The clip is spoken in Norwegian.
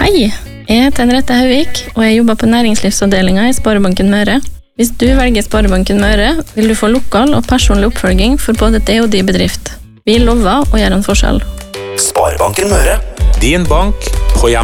Hei, jeg heter Henriette Hauvik, og jeg jobber på næringslivsavdelingen i Sparebanken Møre. Hvis du velger Sparebanken Møre, vil du få lokal og personlig oppfølging for både det og din bedrift. Vi lover å gjøre en forskjell. Sparebanken Møre. Din bank,